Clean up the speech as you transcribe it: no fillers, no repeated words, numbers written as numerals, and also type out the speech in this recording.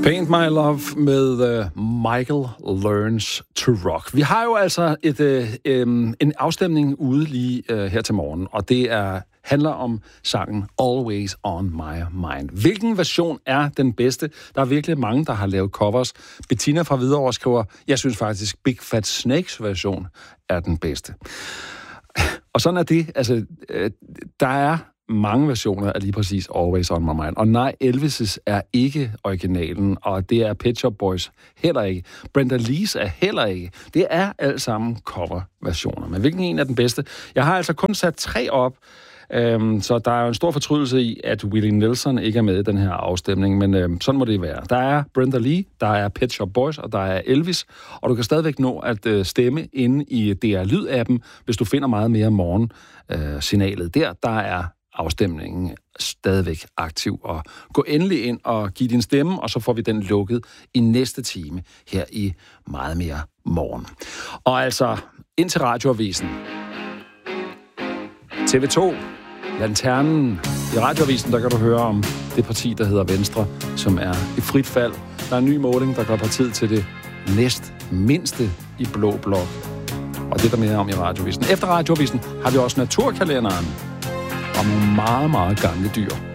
Paint My Love med Michael Learns to Rock. Vi har jo altså en afstemning ude lige her til morgen, og det handler om sangen Always on My Mind. Hvilken version er den bedste? Der er virkelig mange, der har lavet covers. Bettina fra Hvidovre skriver, jeg synes faktisk Big Fat Snakes version er den bedste. Og sådan er det. Altså, der er mange versioner af lige præcis Always on My Mind. Og nej, Elvis' er ikke originalen, og det er Pet Shop Boys heller ikke. Brenda Lee's er heller ikke. Det er alt sammen coverversioner. Men hvilken en er den bedste? Jeg har altså kun sat 3 op, så der er jo en stor fortrydelse i, at Willie Nelson ikke er med i den her afstemning, men sådan må det være. Der er Brenda Lee, der er Pet Shop Boys, og der er Elvis, og du kan stadigvæk nå at stemme inde i DR Lyd-appen, hvis du finder meget mere morgensignalet der. Der er afstemningen stadigvæk aktiv, og gå endelig ind og giv din stemme, og så får vi den lukket i næste time her i Meget Mere Morgen. Og altså, ind til Radioavisen. TV2, Lanternen. I Radioavisen, der kan du høre om det parti, der hedder Venstre, som er i frit fald. Der er en ny måling, der gør partiet til det næst mindste i blå blok. Og det er der mere om i Radioavisen. Efter Radioavisen har vi også Naturkalenderen om nogle meget, meget gamle dyr.